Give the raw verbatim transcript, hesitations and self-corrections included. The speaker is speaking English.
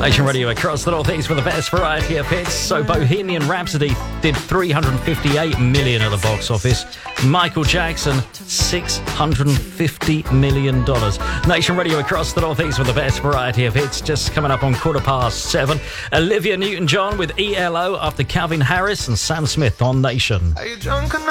Nation Radio across the Northeast with the best variety of hits. So Bohemian Rhapsody did three hundred fifty-eight million at the box office. Michael Jackson, six hundred fifty million dollars. Nation Radio across the Northeast with the best variety of hits. Just coming up on quarter past seven. Olivia Newton-John with E L O after Calvin Harris and Sam Smith on Nation. Are you drunk